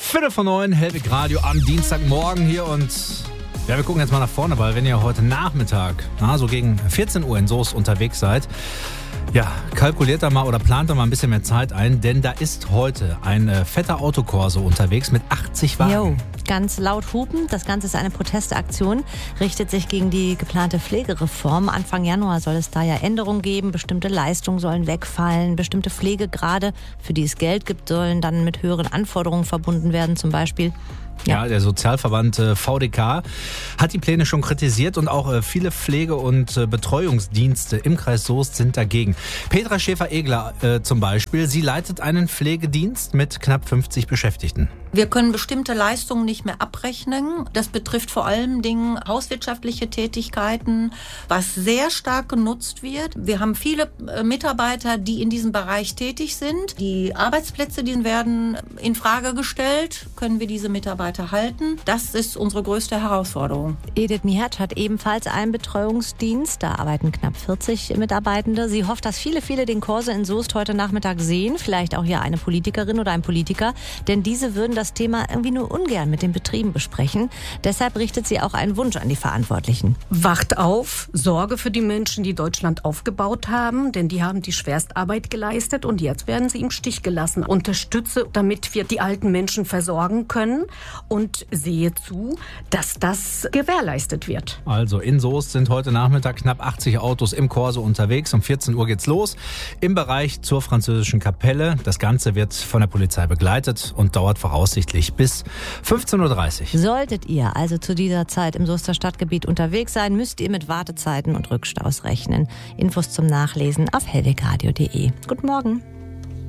8:45, Hellwig Radio am Dienstagmorgen hier und ja, wir gucken jetzt mal nach vorne, weil wenn ihr heute Nachmittag, so gegen 14 Uhr in Soest unterwegs seid, ja, kalkuliert da mal oder plant da mal ein bisschen mehr Zeit ein, denn da ist heute ein fetter Autokorso unterwegs mit 80 Wagen. Jo, ganz laut hupen. Das Ganze ist eine Protestaktion, richtet sich gegen die geplante Pflegereform. Anfang Januar soll es da ja Änderungen geben. Bestimmte Leistungen sollen wegfallen. Bestimmte Pflegegrade, für die es Geld gibt, sollen dann mit höheren Anforderungen verbunden werden, zum Beispiel. Ja, der Sozialverband VDK hat die Pläne schon kritisiert und auch viele Pflege- und Betreuungsdienste im Kreis Soest sind dagegen. Petra Schäfer-Egler zum Beispiel, sie leitet einen Pflegedienst mit knapp 50 Beschäftigten. Wir können bestimmte Leistungen nicht mehr abrechnen. Das betrifft vor allem Dingen hauswirtschaftliche Tätigkeiten, was sehr stark genutzt wird. Wir haben viele Mitarbeiter, die in diesem Bereich tätig sind. Die Arbeitsplätze, die werden in Frage gestellt. Können wir diese Mitarbeiter halten? Das ist unsere größte Herausforderung. Edith Mihatsch hat ebenfalls einen Betreuungsdienst. Da arbeiten knapp 40 Mitarbeitende. Sie hofft, dass viele den Korso in Soest heute Nachmittag sehen. Vielleicht auch hier eine Politikerin oder ein Politiker. Denn diese würden das Thema irgendwie nur ungern mit den Betrieben besprechen. Deshalb richtet sie auch einen Wunsch an die Verantwortlichen. Wacht auf, Sorge für die Menschen, die Deutschland aufgebaut haben, denn die haben die Schwerstarbeit geleistet und jetzt werden sie im Stich gelassen. Unterstütze, damit wir die alten Menschen versorgen können und sehe zu, dass das gewährleistet wird. Also in Soest sind heute Nachmittag knapp 80 Autos im Korso unterwegs. Um 14 Uhr geht's los im Bereich zur französischen Kapelle. Das Ganze wird von der Polizei begleitet und dauert voraussichtlich bis 15:30 Uhr. Solltet ihr also zu dieser Zeit im Soester Stadtgebiet unterwegs sein, müsst ihr mit Wartezeiten und Rückstaus rechnen. Infos zum Nachlesen auf hellwegradio.de. Guten Morgen.